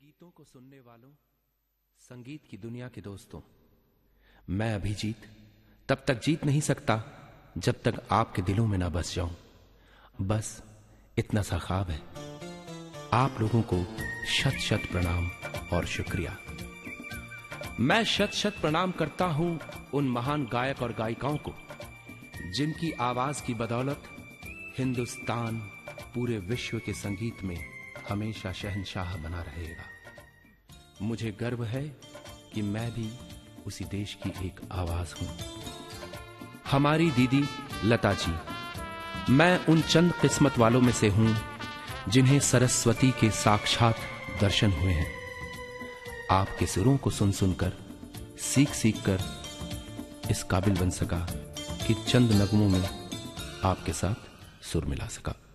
गीतों को सुनने वालों, संगीत की दुनिया के दोस्तों, मैं अभिजीत तब तक जीत नहीं सकता जब तक आपके दिलों में ना बस जाऊं। बस इतना सा ख्वाब है। आप लोगों को शत शत प्रणाम और शुक्रिया। मैं शत शत प्रणाम करता हूं उन महान गायक और गायिकाओं को जिनकी आवाज की बदौलत हिंदुस्तान पूरे विश्व के संगीत में हमेशा शहंशाह बना रहेगा। मुझे गर्व है कि मैं भी उसी देश की एक आवाज हूं। हमारी दीदी लता जी, मैं उन चंद किस्मत वालों में से हूं जिन्हें सरस्वती के साक्षात दर्शन हुए हैं। आपके सुरों को सुन सुनकर, सीख सीख कर इस काबिल बन सका कि चंद नगमों में आपके साथ सुर मिला सका।